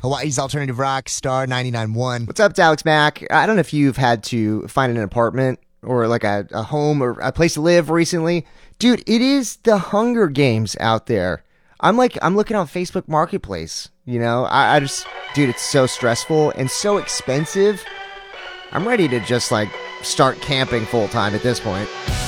Hawaii's Alternative Rock, Star 99.1. What's up, it's Alex Mack. I don't know if you've had to find an apartment or like a home or a place to live recently. Dude, it is the Hunger Games out there. I'm looking on Facebook Marketplace, you know? I just, dude, it's so stressful and so expensive. I'm ready to just like start camping full time at this point.